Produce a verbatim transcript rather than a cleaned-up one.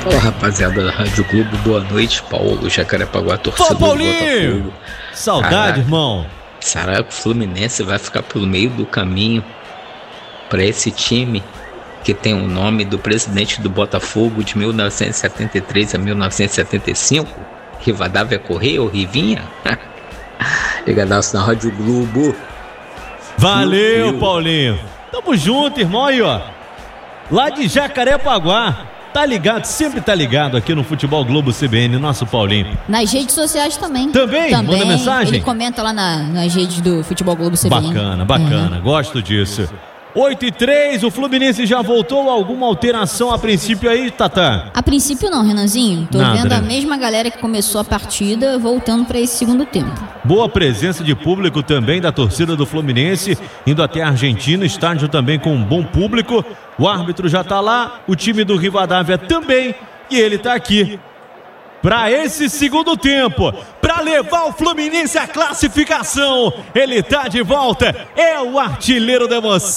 Fala, rapaziada da Rádio Globo, boa noite. Paulo, Jacarepaguá, torcedor Pô, Paulinho! do Botafogo. Saudade, Caraca, irmão. será que o Fluminense vai ficar pelo meio do caminho para esse time que tem o nome do presidente do Botafogo de mil novecentos e setenta e três a mil novecentos e setenta e cinco? Rivadavia Correia ou Rivinha? Ligadaço na Rádio Globo. Valeu, Meu Paulinho. Tamo junto, irmão, aí, ó. Lá de Jacarepaguá. Tá ligado, sempre tá ligado aqui no Futebol Globo C B N, nosso Paulinho. Nas redes sociais também. Também? também. Manda mensagem? Ele comenta lá na, nas redes do Futebol Globo C B N. Bacana, bacana, É. gosto disso. oito e três, o Fluminense já voltou. Alguma alteração a princípio aí, Tatá? A princípio não, Renanzinho. Tô Nada, vendo né? a mesma galera que começou a partida voltando para esse segundo tempo. Boa presença de público também da torcida do Fluminense, indo até a Argentina, estádio também com um bom público. O árbitro já tá lá, o time do Rivadavia também, e ele tá aqui para esse segundo tempo, para levar o Fluminense à classificação. Ele tá de volta, é o artilheiro da emoção.